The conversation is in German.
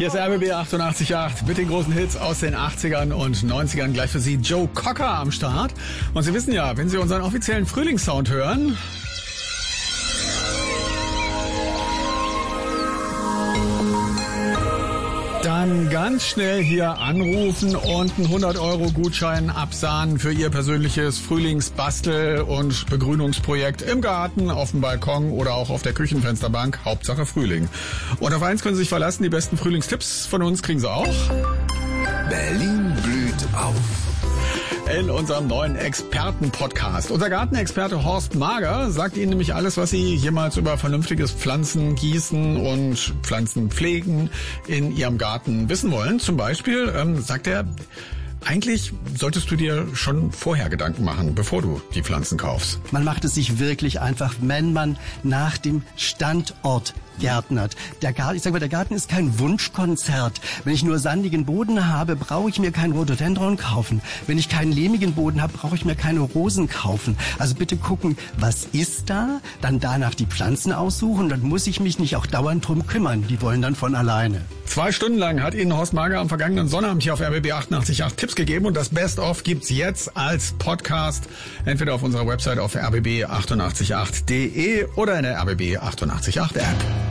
Hier ist RBB 88.8 mit den großen Hits aus den 80ern und 90ern. Gleich für Sie Joe Cocker am Start. Und Sie wissen ja, wenn Sie unseren offiziellen Frühlingssound hören, dann ganz schnell hier anrufen und einen 100-Euro-Gutschein absahnen für Ihr persönliches Frühlingsbastel- und Begrünungsprojekt im Garten, auf dem Balkon oder auch auf der Küchenfensterbank. Hauptsache Frühling. Und auf eins können Sie sich verlassen, die besten Frühlingstipps von uns kriegen Sie auch. Berlin blüht auf. In unserem neuen Experten-Podcast. Unser Gartenexperte Horst Mager sagt Ihnen nämlich alles, was Sie jemals über vernünftiges Pflanzengießen und Pflanzenpflegen in Ihrem Garten wissen wollen. Zum Beispiel sagt er, eigentlich solltest du dir schon vorher Gedanken machen, bevor du die Pflanzen kaufst. Man macht es sich wirklich einfach, wenn man nach dem Standort gärtnert. Der Garten ist kein Wunschkonzert. Wenn ich nur sandigen Boden habe, brauche ich mir kein Rhododendron kaufen. Wenn ich keinen lehmigen Boden habe, brauche ich mir keine Rosen kaufen. Also bitte gucken, was ist da? Dann danach die Pflanzen aussuchen. Dann muss ich mich nicht auch dauernd drum kümmern. Die wollen dann von alleine. 2 Stunden lang hat Ihnen Horst Mager am vergangenen Sonnabend hier auf RBB 88.8 Tipps gegeben und das Best-of gibt's jetzt als Podcast. Entweder auf unserer Website auf rbb888.de oder in der RBB 88.8 App.